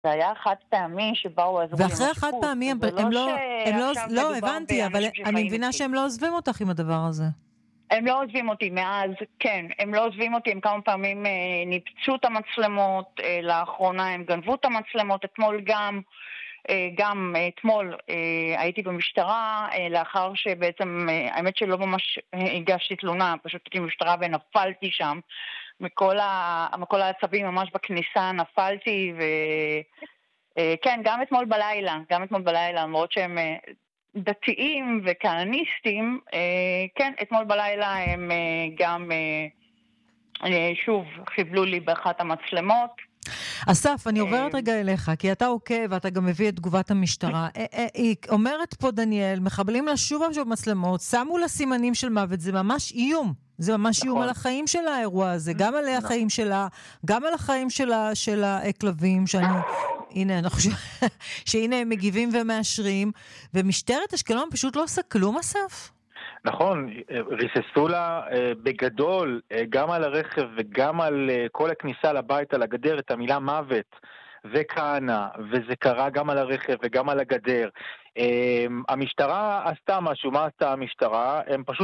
זה היה חד פעמי שבאו עזרו לי עם השיפוץ. ואחרי החד פעמי לא הבנתי, אבל אני מבינה שהם לא עוזבים אותך עם הדבר הזה. הם לא עוזבים אותי מאז, כן, הם לא עוזבים אותי, הם כמה פעמים ניפצו את המצלמות, לאחרונה הם גנבו את המצלמות, אתמול גם אתמול הייתי במשטרה, לאחר שבעצם, האמת שלא ממש הגשתי תלונה, פשוט הייתי במשטרה ונפלתי שם, מכל העצבים ממש בכניסה נפלתי, וכן, גם אתמול בלילה, למרות שהם דתיים וכהניסטים, כן, אתמול בלילה הם גם שוב חיבלו לי באחת המצלמות. אסף, אני עוברת רגע אליך, כי אתה עוקב ואתה גם מביא את תגובת המשטרה. היא אומרת פה דניאל, מחבלים לה שוב מצלמות, שמו לה סימנים של מוות, זה ממש איום. זה ממש איום על החיים של האירוע הזה, גם על החיים שלה, גם על החיים של הכלבים, הנה, אני חושב שהנה הם מגיבים ומאשרים, ומשטרת אשקלון פשוט לא עושה כלום, אסף? נכון, ריססו לה בגדול, גם על הרכב וגם על כל הכניסה לבית, על הגדר, את המילה מוות וכהנה, וזה קרה גם על הרכב וגם על הגדר. המשטרה עשתה משהו, מה עשתה המשטרה? הם פשוט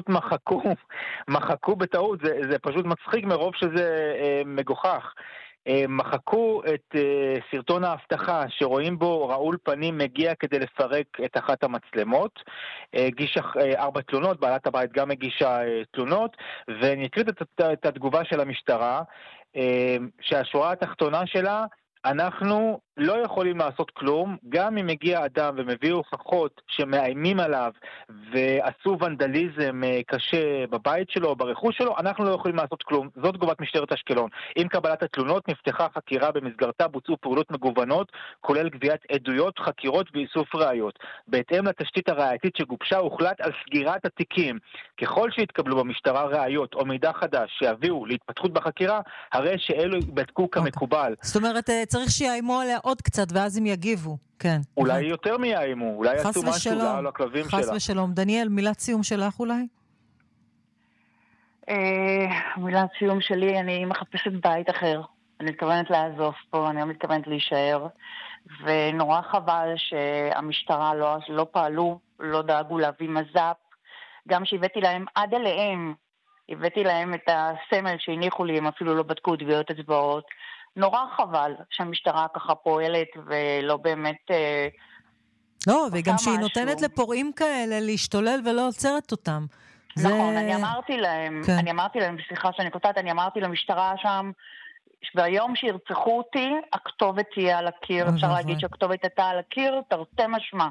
מחקו בטעות, זה פשוט מצחיק מרוב שזה מגוחך. מחקו את סרטון ההבטחה שרואים בו ראול פנים מגיע כדי לפרק את אחת המצלמות, הגישה 4 תלונות, בעלת הבית גם הגישה תלונות, ונקראת את התגובה של המשטרה, שהשורה התחתונה שלה, אנחנו לא יכולים לעשות כלום, גם אם מגיע אדם ומביא הוכחות שמאיימים עליו ועשו ונדליזם קשה בבית שלו או ברכוש שלו, אנחנו לא יכולים לעשות כלום. זאת תגובת משטרת אשקלון. עם קבלת התלונות נפתחה חקירה במסגרתה בוצעו פעולות מגוונות, כולל גביית עדויות, חקירות ואיסוף ראיות. בהתאם לתשתית הראייתית שגובשה הוחלט על סגירת התיקים. ככל שהתקבלו במשטרה ראיות או מידע חדש שיביאו להתפתחות בחקירה, הרי שאלו יבדקו כמקובל. זאת אומרת, צריך שיאיימו עליה עוד קצת, ואז הם יגיבו, כן. אולי יותר מייאיימו, אולי יעשו משהו לכלבים שלה. חס ושלום. דניאל, מילת סיום שלך אולי? מילת סיום שלי, אני מחפשת בית אחר. אני מתכוונת לעזוב פה, אני לא מתכוונת להישאר, ונורא חבל שהמשטרה לא פעלו, לא דאגו להביא מז"פ, גם שהבאתי להם עד אליהם, הבאתי להם את הסמל שהניחו לי, הם אפילו לא בדקו טביעות אצבעות, נורא חבל שהמשטרה ככה פועלת ולא באמת לא, וגם שהיא נותנת לפורעים כאלה להשתולל ולא עוצרת אותם. נכון, אני אמרתי להם, סליחה שאני קוטעת, אני אמרתי למשטרה שם, ביום שירצחו אותי, הכתובת תהיה על הקיר, אפשר להגיד שהכתובת הייתה על הקיר, תרתי משמע.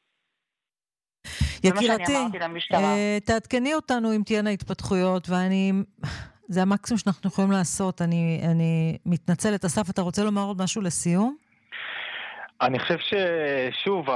יקירתי, תעדכני אותנו אם תהיינה התפתחויות, זה המקסימום שאנחנו יכולים לעשות. אני מתנצלת. אסף, אתה רוצה לומר עוד משהו לסיום? אני חושב ששוב,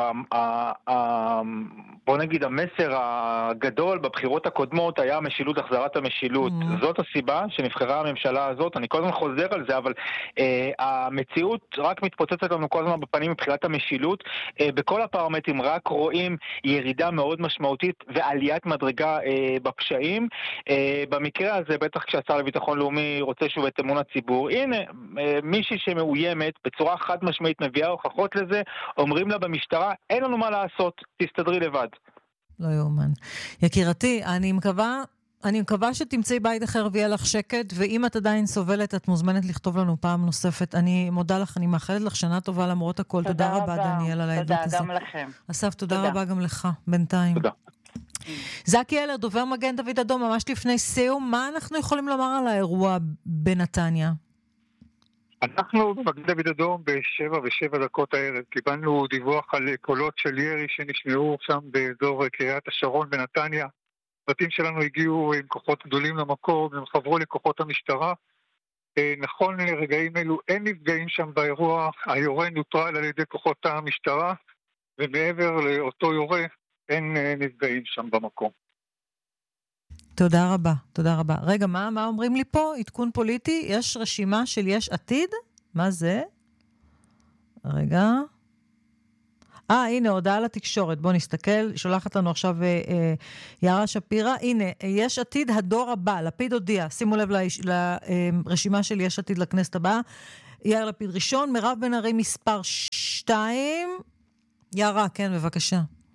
בוא נגיד, המסר הגדול בבחירות הקודמות היה המשילות, החזרת המשילות. זאת הסיבה שנבחרה הממשלה הזאת, אני כל הזמן חוזר על זה, אבל המציאות רק מתפוצצת לנו כל הזמן בפנים מבחינת המשילות. בכל הפרמטרים רק רואים ירידה מאוד משמעותית ועליית מדרגה בפשעים. במקרה הזה, בטח כשהשר לביטחון לאומי רוצה שוב את אמון הציבור, הנה, מישהי שמאוימת בצורה חד משמעית מביאה הוכחות לזה, אומרים לה במשטרה, אין לנו מה לעשות, תסתדרי לבד. לא יאומן. יקירתי, אני מקווה שתמצאי בית אחר ויהיה לך שקט, ואם את עדיין סובלת, את מוזמנת לכתוב לנו פעם נוספת. אני מודה לך, אני מאחלת לך שנה טובה למרות הכל. תודה רבה, דניאל, על העדות הזה. תודה גם לכם. אסף, תודה רבה גם לך, בינתיים. תודה. זקי אלר, דובר מגן דוד אדום, ממש לפני סיום, מה אנחנו יכולים לומר על האירוע בנתניה? אנחנו במגן דוד אדום ב7:07 הערב קיבלנו דיווח על קולות של ירי שנשמעו שם באזור קריית השרון בנתניה. בתים שלנו הגיעו עם כוחות גדולים למקום, הם חברו לכוחות המשטרה. נכון לרגעים אלו אין נפגעים שם באירוע, היורה נוטרל על ידי כוחות המשטרה, ומעבר לאותו יורה אין נפגעים שם במקום. תודה רבה, תודה רבה. רגע, מה אומרים לי פה? עדכון פוליטי, יש רשימה של יש עתיד? מה זה? רגע. הנה, הודעה לתקשורת. בוא נסתכל, שולחת לנו עכשיו יערה שפירה. הנה, יש עתיד הדור הבא, לפיד הודיע. שימו לב לרשימה של יש עתיד לכנסת הבאה. יאיר לפיד ראשון, מירב בן ארי מספר 2. יערה, כן, בבקשה.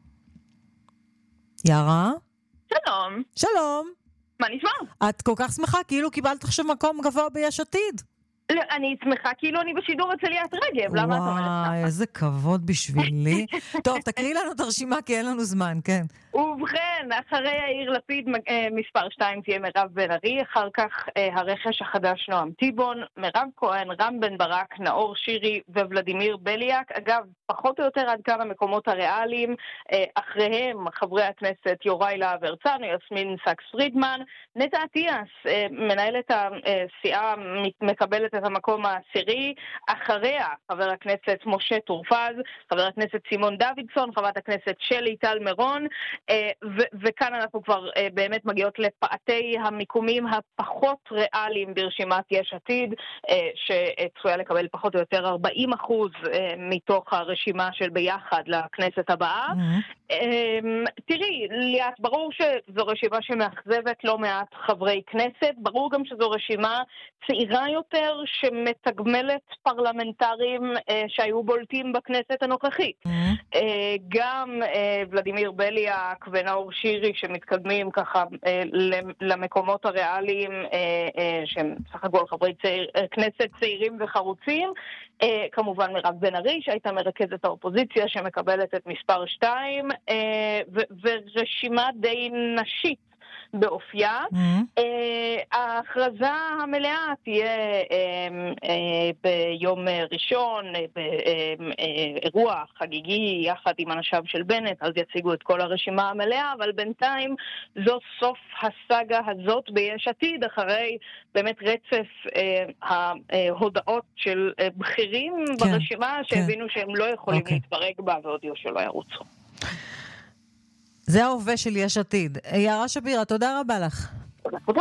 יערה? שלום. שלום. מה נשמע? את כל כך שמחה, כאילו קיבלת עכשיו מקום גבוה ביש עתיד. לא, אני שמחה כאילו אני בשידור אצל ליאת רגב, למה את אומרת ככה? וואי, איזה כבוד בשבילי. טוב, תקריא לנו את הרשימה כי אין לנו זמן, כן. ובכן, אחרי יאיר לפיד מספר 2 תהיה מירב בן ארי, אחר כך הרכש החדש נועם טיבון, מירב כהן, רם בן ברק, נאור שירי וולדימיר בליאק. אגב, פחות או יותר עד כאן המקומות הריאליים, אחריהם חברי הכנסת יוראי להב הרצנו, יסמין סאקס פרידמן, נטע אטיאס, מנהלת הסיעה מקבלת את המקום העשירי, אחריה חבר הכנסת משה טור פז, חבר הכנסת סימון דוידסון, חברת הכנסת שלי טל מירון, וכאן אנחנו כבר באמת מגיעות לפאתי המיקומים הפחות ריאליים ברשימת יש עתיד, שצפויה לקבל פחות או יותר 40% מתוך הרשימה של ביחד לכנסת הבאה. תראי, ליאת, ברור שזו רשימה שמאכזבת לא מעט חברי כנסת, ברור גם שזו רשימה צעירה יותר שמתגמלת פרלמנטרים שהיו בולטים בכנסת הנוכחית. גם ולדימיר בליאק ונאור שירי שמתקדמים ככה למקומות הריאליים שהם סך הכל חברי כנסת צעירים וחרוצים. כמובן מירב בן ארי שהייתה מרכזת האופוזיציה שמקבלת את מספר 2 ורשימה די נשית באופייה. ההכרזה המלאה תהיה ביום ראשון, באירוע חגיגי יחד עם אנשיו של בנט, אז יציגו את כל הרשימה המלאה, אבל בינתיים זו סוף הסאגה הזאת ביש עתיד, אחרי באמת רצף ההודעות של בכירים ברשימה שהבינו שהם לא יכולים להתברג בה והודיעו שלא ירוצו. זה ההווה של יש עתיד. יערה שפירא, תודה רבה לך. תודה.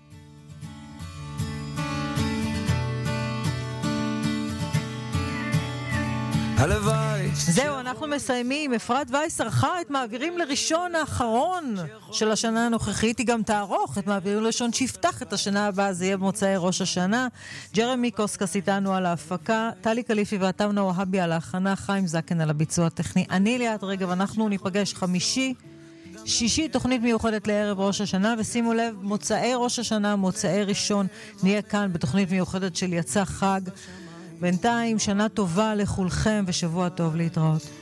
זהו, אנחנו מסיימים. אפרת וייס ערכה את מעבירים לראשון האחרון של השנה הנוכחית. היא גם תערוך את מעבירים לראשון שיפתח את השנה הבאה, זה יהיה במוצאי ראש השנה. ג'רמי קוסקס איתנו על ההפקה, טלי קליפי ועטמנה והבי על ההכנה, חיים זקן על הביצוע הטכני. אני ליאת רגב, אנחנו ניפגש שישי, תוכנית מיוחדת לערב ראש השנה, ושימו לב, מוצאי ראש השנה, מוצאי ראשון, נהיה כאן בתוכנית מיוחדת של יצא חג. בינתיים, שנה טובה לכולכם ושבוע טוב להתראות.